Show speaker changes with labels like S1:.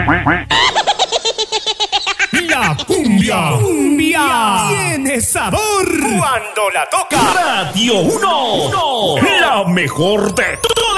S1: La cumbia tiene sabor cuando la toca Radio 1, la mejor de todas.